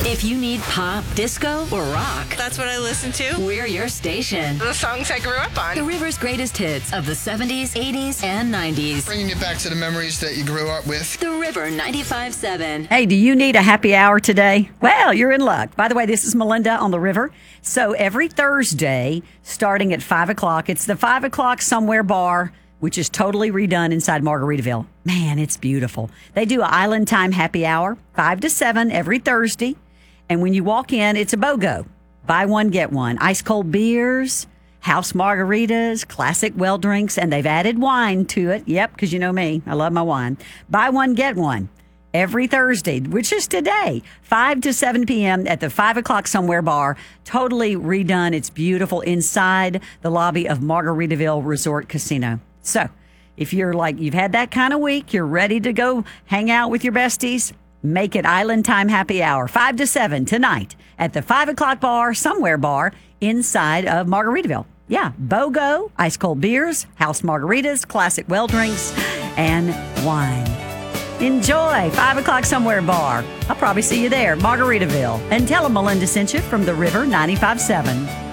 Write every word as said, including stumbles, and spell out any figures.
If you need pop, disco, or rock, that's what I listen to. We're your station. The songs I grew up on. The River's greatest hits of the seventies, eighties, and nineties. Bringing you back to the memories that you grew up with. The River ninety-five seven. Hey, do you need a happy hour today? Well, you're in luck. By the way, this is Melinda on the River. So every Thursday, starting at five o'clock, it's the five o'clock Somewhere Bar, which is totally redone inside Margaritaville. Man, it's beautiful. They do an Island Time happy hour, five to seven every Thursday. And when you walk in, it's a BOGO. Buy one, get one. Ice cold beers, house margaritas, classic well drinks, and they've added wine to it. Yep, because you know me. I love my wine. Buy one, get one. Every Thursday, which is today, five to seven p.m. at the five o'clock Somewhere Bar. Totally redone. It's beautiful inside the lobby of Margaritaville Resort Casino. So if you're like, you've had that kind of week, you're ready to go hang out with your besties, make it Island Time happy hour, five to seven tonight at the five o'clock bar, Somewhere Bar, inside of Margaritaville. Yeah, BOGO, ice cold beers, house margaritas, classic well drinks, and wine. Enjoy five o'clock Somewhere Bar. I'll probably see you there, Margaritaville. And tell them Melinda sent you from the River ninety-five seven.